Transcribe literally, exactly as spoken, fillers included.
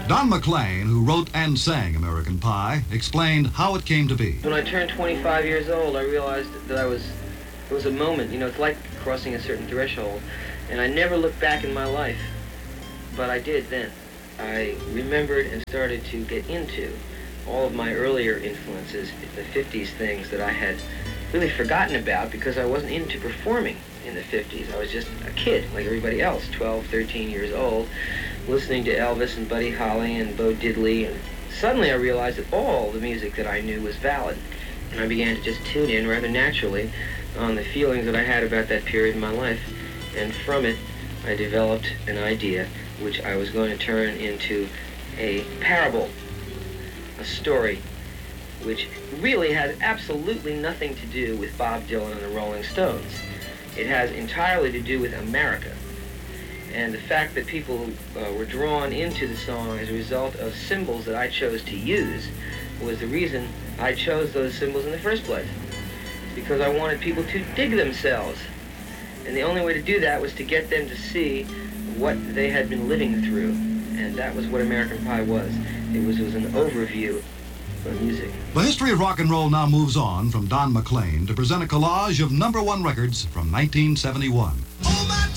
Don McLean, who wrote and sang American Pie, explained how it came to be. When I turned twenty-five years old, I realized that I was, it was a moment, you know, it's like crossing a certain threshold, and I never looked back in my life, but I did then. I remembered and started to get into all of my earlier influences, the fifties things that I had really forgotten about because I wasn't into performing in the fifties. I was just a kid, like everybody else, twelve, thirteen years old, listening to Elvis and Buddy Holly and Bo Diddley, and suddenly I realized that all the music that I knew was valid. And I began to just tune in rather naturally on the feelings that I had about that period in my life. And from it, I developed an idea which I was going to turn into a parable, a story, which really has absolutely nothing to do with Bob Dylan and the Rolling Stones. It has entirely to do with America. And the fact that people uh, were drawn into the song as a result of symbols that I chose to use was the reason I chose those symbols in the first place. Because I wanted people to dig themselves. And the only way to do that was to get them to see what they had been living through. And that was what American Pie was. It was, it was an overview of music. The history of rock and roll now moves on from Don McLean to present a collage of number one records from nineteen seventy-one.